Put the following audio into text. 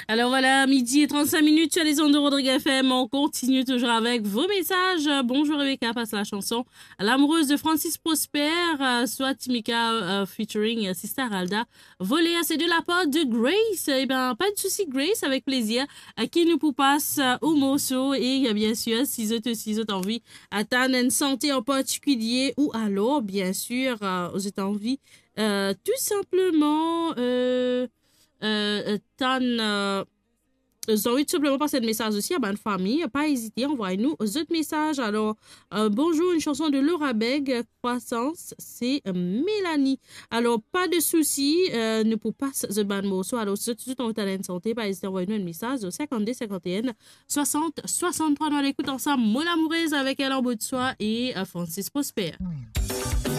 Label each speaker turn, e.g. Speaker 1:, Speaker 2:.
Speaker 1: Alors voilà, midi et 35 minutes sur les ondes de Rodrigue FM. On continue toujours avec vos messages. Bonjour Rebecca, passe la chanson. L'amoureuse de Francis Prosper, soit Timika featuring Sister Alda. Volé, c'est de la part de Grace. Eh bien, pas de souci Grace, avec plaisir. Qui nous passe au morceau et bien sûr, si vous avez envie d'atteindre une santé en particulier ou alors, bien sûr, vous avez envie tout simplement... vous envie tout simplement passer de message aussi à bonne famille, pas hésiter, envoyez-nous autres messages. Alors, bonjour, une chanson de Laura Beg, Croissance, c'est Mélanie. Alors, pas de souci, nous pour pas ce bon morceau. Alors, si tout en talent santé, pas hésiter, envoyez-nous un message au 52 51 60 63. Nous l'écoute ensemble, Mon amoureuse avec elle en bout de soie et Francis Prosper.